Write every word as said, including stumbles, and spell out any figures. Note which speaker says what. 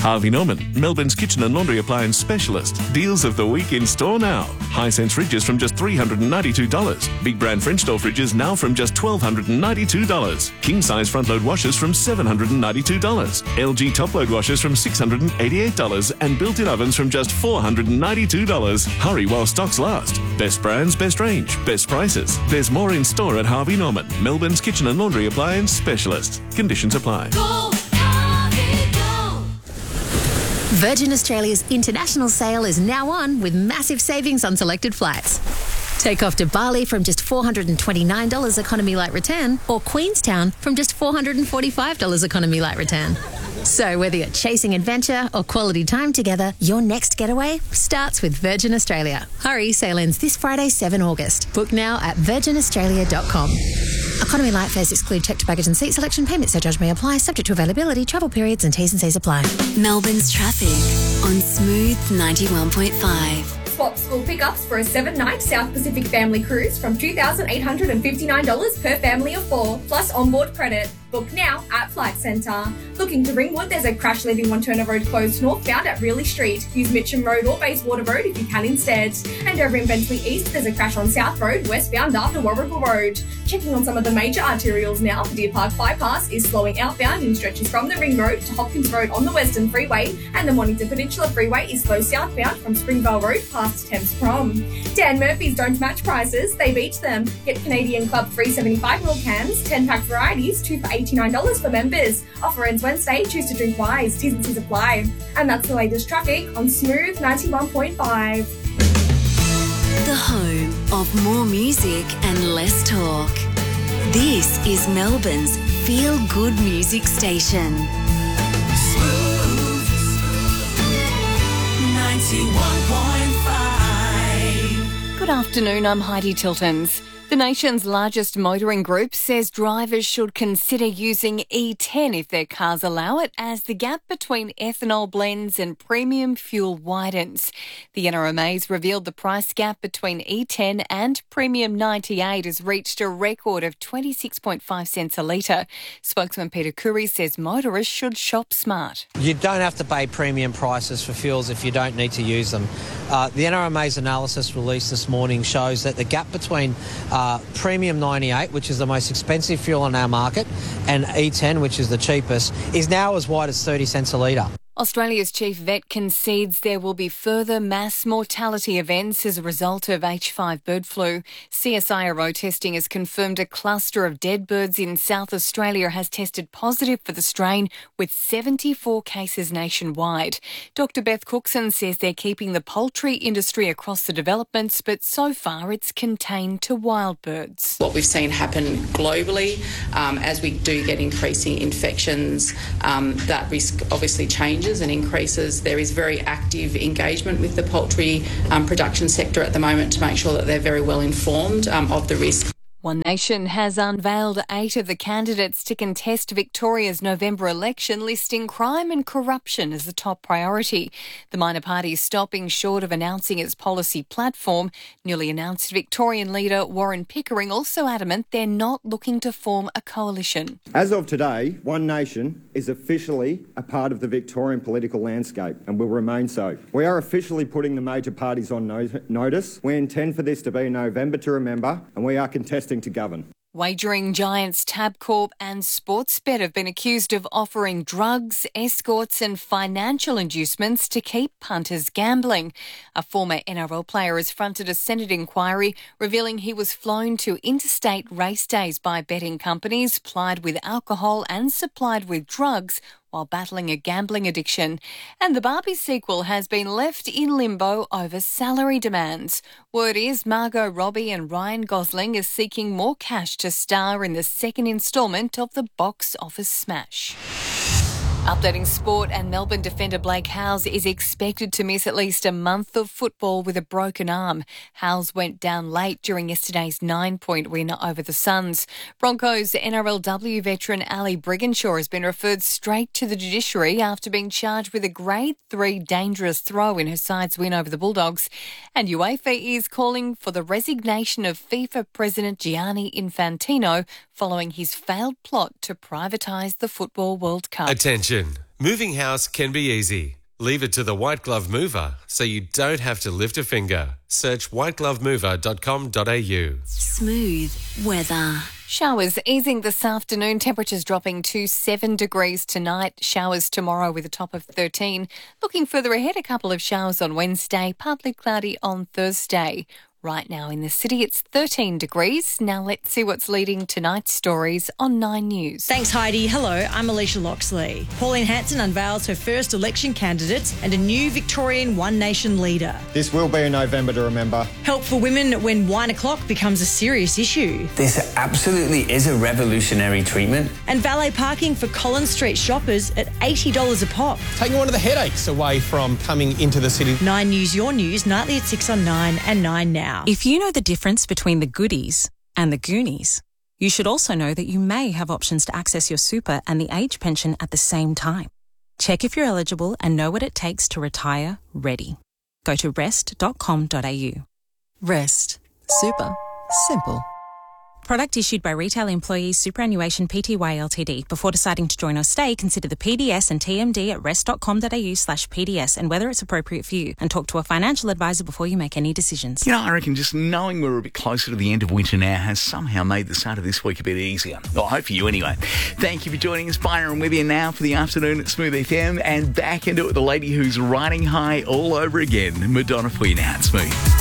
Speaker 1: Harvey Norman, Melbourne's kitchen and laundry appliance specialist. Deals of the week in store now. Hisense fridges from just three hundred ninety-two dollars. Big brand French door fridges now from just one thousand two hundred ninety-two dollars. King size front load washers from seven hundred ninety-two dollars. L G top load washers from six hundred eighty-eight dollars and built-in ovens from just four hundred ninety-two dollars. Hurry while stocks last. Best brands, best range, best prices. There's more in store at Harvey Norman, Melbourne's kitchen and laundry appliance specialist. Conditions apply.
Speaker 2: Go, Harvey, go.
Speaker 3: Virgin Australia's international sale is now on with massive savings on selected flights. Take off to Bali from just four hundred twenty-nine dollars economy light return, or Queenstown from just four hundred forty-five dollars economy light return. So whether you're chasing adventure or quality time together, your next getaway starts with Virgin Australia. Hurry, sale ends this Friday, seventh of August. Book now at virgin australia dot com. Economy light fares exclude checked baggage and seat selection. Payment surcharge may apply, subject to availability, travel periods and T's and C's apply.
Speaker 4: Melbourne's traffic on Smooth ninety-one point five.
Speaker 5: Swap school pickups for a seven-night South Pacific family cruise from two thousand eight hundred fifty-nine dollars per family of four, plus onboard credit. Book now at Flight Centre. Looking to Ringwood, there's a crash leaving One Turner Road closed northbound at Reilly Street. Use Mitcham Road or Bayswater Road if you can instead. And over in Bentley East, there's a crash on South Road westbound after Warragul Road. Checking on some of the major arterials now, the Deer Park Bypass is slowing outbound in stretches from the Ring Road to Hopkins Road on the Western Freeway, and the Mornington Peninsula Freeway is slow southbound from Springvale Road past Thames Prom. Dan Murphy's don't match prices, they beat them. Get Canadian Club free seventy-five milliliter cans, ten pack varieties, two for eighty-nine dollars for members. Offer ends Wednesday, choose to drink wise, T's and C's apply. And that's the latest traffic on Smooth ninety-one point five.
Speaker 4: The home of more music and less talk. This is Melbourne's feel-good music station.
Speaker 2: Smooth ninety-one point five.
Speaker 6: Good afternoon, I'm Heidi Tiltons. The nation's largest motoring group says drivers should consider using E ten if their cars allow it, as the gap between ethanol blends and premium fuel widens. The N R M A's revealed the price gap between E ten and premium ninety-eight has reached a record of twenty-six point five cents a litre. Spokesman Peter Curry says motorists should shop smart.
Speaker 7: You don't have to pay premium prices for fuels if you don't need to use them. Uh, the N R M A's analysis released this morning shows that the gap between uh, premium ninety-eight, which is the most expensive fuel on our market, and E ten, which is the cheapest, is now as wide as thirty cents a litre.
Speaker 6: Australia's chief vet concedes there will be further mass mortality events as a result of H five bird flu. C S I R O testing has confirmed a cluster of dead birds in South Australia has tested positive for the strain, with seventy-four cases nationwide. Doctor Beth Cookson says they're keeping the poultry industry across the developments, but so far it's contained to wild birds.
Speaker 8: What we've seen happen globally, um, as we do get increasing infections, um, that risk obviously changes and increases. There is very active engagement with the poultry um, production sector at the moment to make sure that they're very well informed um, of the risk.
Speaker 6: One Nation has unveiled eight of the candidates to contest Victoria's November election, listing crime and corruption as the top priority. The minor party is stopping short of announcing its policy platform. Newly announced Victorian leader Warren Pickering also adamant they're not looking to form a coalition.
Speaker 9: As of today, One Nation is officially a part of the Victorian political landscape and will remain so. We are officially putting the major parties on no- notice. We intend for this to be a November to remember, and we are contesting to govern.
Speaker 6: Wagering giants Tabcorp and Sportsbet have been accused of offering drugs, escorts and financial inducements to keep punters gambling. A former N R L player has fronted a Senate inquiry revealing he was flown to interstate race days by betting companies, plied with alcohol and supplied with drugs while battling a gambling addiction. And the Barbie sequel has been left in limbo over salary demands. Word is Margot Robbie and Ryan Gosling are seeking more cash to star in the second instalment of the box office smash. Updating sport, and Melbourne defender Blake Howes is expected to miss at least a month of football with a broken arm. Howes went down late during yesterday's nine-point win over the Suns. Broncos N R L W veteran Ali Brigginshaw has been referred straight to the judiciary after being charged with a grade three dangerous throw in her side's win over the Bulldogs. And UEFA is calling for the resignation of FIFA President Gianni Infantino following his failed plot to privatise the Football World Cup.
Speaker 10: Attention. Moving house can be easy. Leave it to the White Glove Mover so you don't have to lift a finger. Search white glove mover dot com dot a u.
Speaker 4: Smooth weather.
Speaker 6: Showers easing this afternoon, temperatures dropping to seven degrees tonight. Showers tomorrow with a top of thirteen. Looking further ahead, a couple of showers on Wednesday, partly cloudy on Thursday. Right now in the city, it's thirteen degrees. Now let's see what's leading tonight's stories on Nine News.
Speaker 11: Thanks, Heidi. Hello, I'm Alicia Loxley. Pauline Hanson unveils her first election candidate and a new Victorian One Nation leader.
Speaker 9: This will be a November to remember.
Speaker 11: Help for women when wine o'clock becomes a serious issue.
Speaker 12: This absolutely is a revolutionary treatment.
Speaker 11: And valet parking for Collins Street shoppers at eighty dollars a pop.
Speaker 13: Taking one of the headaches away from coming into the city.
Speaker 11: Nine News, your news, nightly at six on Nine and Nine Now.
Speaker 14: If you know the difference between the goodies and the Goonies, you should also know that you may have options to access your super and the age pension at the same time. Check if you're eligible and know what it takes to retire ready. Go to rest dot com dot a u.
Speaker 15: Rest. Super. Simple.
Speaker 14: Product issued by Retail Employees Superannuation Pty Ltd. Before deciding to join or stay, consider the P D S and T M D at rest dot com dot a u slash P D S and whether it's appropriate for you, and talk to a financial advisor before you make any decisions.
Speaker 16: You know, I reckon just knowing we're a bit closer to the end of winter now has somehow made the start of this week a bit easier. Well, I hope for you anyway. Thank you for joining us. Byron with you now for the afternoon at Smooth F M, and back into it with the lady who's riding high all over again, Madonna, for you now at Smooth.